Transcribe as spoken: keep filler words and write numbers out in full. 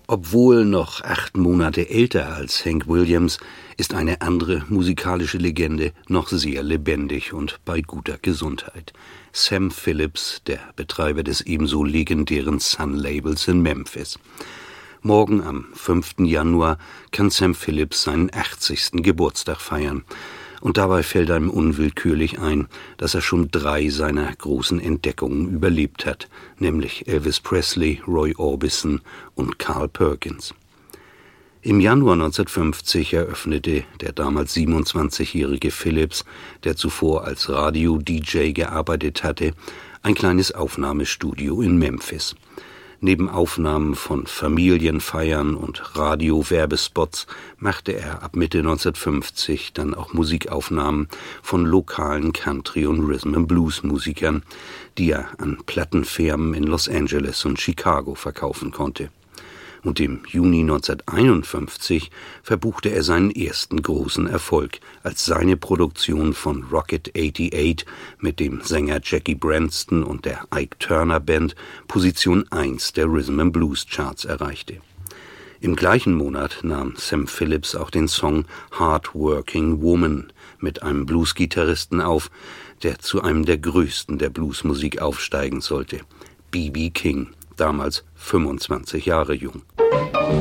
Obwohl noch acht Monate älter als Hank Williams, ist eine andere musikalische Legende noch sehr lebendig und bei guter Gesundheit. Sam Phillips, der Betreiber des ebenso legendären Sun-Labels in Memphis. Morgen, am fünften Januar, kann Sam Phillips seinen achtzigsten Geburtstag feiern. Und dabei fällt einem unwillkürlich ein, dass er schon drei seiner großen Entdeckungen überlebt hat, nämlich Elvis Presley, Roy Orbison und Carl Perkins. Im Januar neunzehnhundertfünfzig eröffnete der damals siebenundzwanzigjährige Phillips, der zuvor als Radio-D J gearbeitet hatte, ein kleines Aufnahmestudio in Memphis. Neben Aufnahmen von Familienfeiern und Radio-Werbespots machte er ab Mitte neunzehnhundertfünfzig dann auch Musikaufnahmen von lokalen Country- und Rhythm-and-Blues-Musikern, die er an Plattenfirmen in Los Angeles und Chicago verkaufen konnte. Und im Juni neunzehnhunderteinundfünfzig verbuchte er seinen ersten großen Erfolg, als seine Produktion von Rocket achtundachtzig mit dem Sänger Jackie Branston und der Ike Turner Band Position eins der Rhythm and Blues Charts erreichte. Im gleichen Monat nahm Sam Phillips auch den Song Hard Working Woman mit einem Bluesgitarristen auf, der zu einem der größten der Bluesmusik aufsteigen sollte, B B King, damals fünfundzwanzig Jahre jung.